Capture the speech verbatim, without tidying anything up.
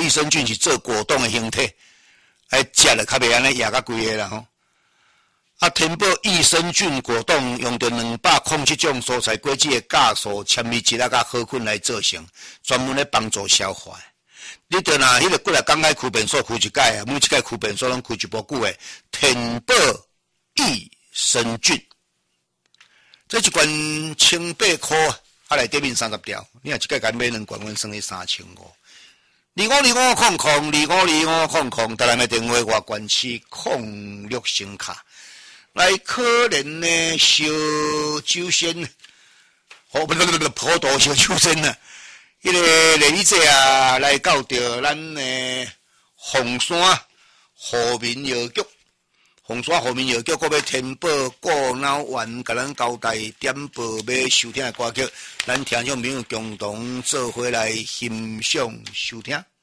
益生菌是做果冻的形态，哎，食了较袂安尼压甲规个啦吼。啊，天宝益生菌果冻用着两百零七种蔬菜果子的酵素、纤维质啊、甲好菌来做成，专门咧帮助消化。你着若迄个过来刚开开便所开一摆啊，每一摆开便所拢开一部久诶。天宝益生菌，这一罐千八块，啊内底面三十条，你若一摆甲买两罐，阮算你三千五。二五二五空空，二五二五空空，台南的电话外关市空六星卡。来可怜呢，小酒仙，哦不不不不，普渡小酒仙啊！迄、那个丽丽姐啊，来到着咱呢凤山和民药局，凤山和民药局，搁要填报过脑丸，甲咱交代点播要收听的歌曲，咱听众朋友共同做伙来欣赏收听。